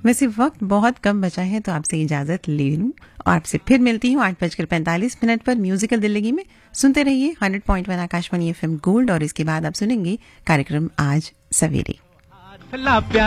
वैसे वक्त बहुत कम बचा है तो आपसे इजाजत ले लूं और आपसे फिर मिलती हूँ 8:45 पर म्यूजिकल दिल्ली में। सुनते रहिए 100.1 आकाशवाणी FM गोल्ड और इसके बाद आप सुनेंगे कार्यक्रम आज सवेरे।